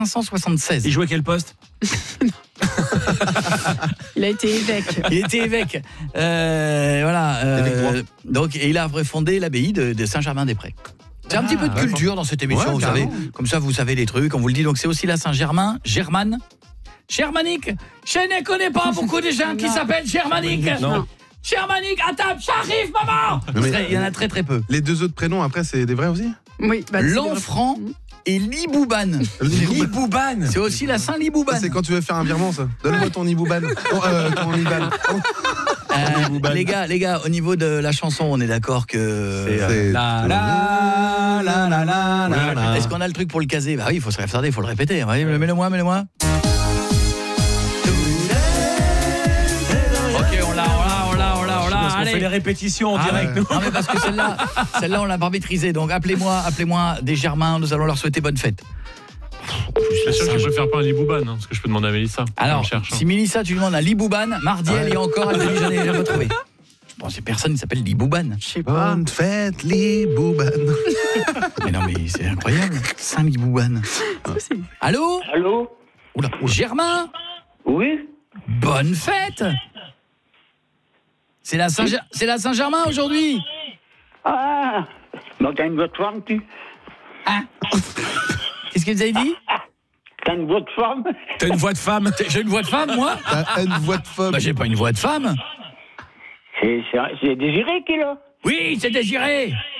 576. Il jouait quel poste? Il a été évêque. Il était évêque. Voilà. Donc, et il a refondé l'abbaye de Saint-Germain-des-Prés. C'est un petit peu de culture dans cette émission, vous savez. Comme ça, vous savez les trucs, on vous le dit. Donc, c'est aussi la Saint-Germain, Germane. Germanique. Je ne connais pas beaucoup de gens qui s'appellent Germanique. Non. Germanique, à table, j'arrive, maman. Il y en a très très peu. Les deux autres prénoms, après, c'est des vrais aussi? Oui, Lanfranc et Liboubane. Liboubane. C'est aussi la Saint-Liboubane. C'est quand tu veux faire un virement, ça. Donne-moi ton Iboubane. Ton Iban. Les gars, au niveau de la chanson, on est d'accord que... C'est... La la la la la la la. Est-ce qu'on a le truc pour le caser? Bah oui, il faut se retarder, il faut le répéter. Ouais, mets-le-moi. Ok, on l'a. Parce qu'on fait les répétitions en direct. Non, mais parce que celle-là, on l'a pas maîtrisée. Donc appelez-moi des Germains, nous allons leur souhaiter bonne fête. C'est sûr que je préfère pas un Liboubane, parce que je peux demander à Mélissa. Alors, si Mélissa, tu lui demandes un Liboubane, mardi, elle y est encore, elle me dit, j'en ai jamais trouvé. Je pense que personne ne s'appelle Liboubane. Je sais pas. Bonne fête, Liboubane. Mais non, mais c'est incroyable. Saint-Liboubane. Allô? Oula. Germain? Oui. Bonne fête. C'est la Saint-Germain aujourd'hui. Ah, donc t'as une voix de forme, tu? Hein? Qu'est-ce que vous avez dit? T'as une voix de forme? T'as une voix de femme? J'ai une voix de femme, moi? T'as une voix de femme. Bah, j'ai pas une voix de femme. C'est Désiré qui est là? Oui, c'est Désiré.